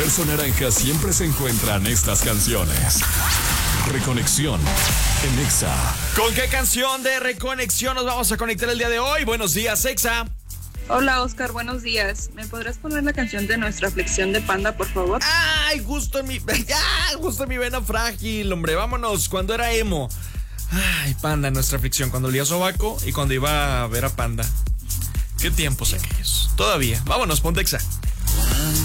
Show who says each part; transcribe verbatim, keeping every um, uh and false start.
Speaker 1: universo naranja siempre se encuentran estas canciones. Reconexión en Exa.
Speaker 2: ¿Con qué canción de Reconexión nos vamos a conectar el día de hoy? Buenos días, Exa.
Speaker 3: Hola, Oscar, buenos días. ¿Me podrás poner la canción de Nuestra Aflicción de Panda, por favor?
Speaker 2: Ay, justo en mi... Ya, justo en mi vena frágil, hombre. Vámonos, cuando era emo. Ay, Panda, Nuestra Aflicción. Cuando olía sobaco y cuando iba a ver a Panda. Qué tiempos aquellos. Todavía. Vámonos, ponte Exa.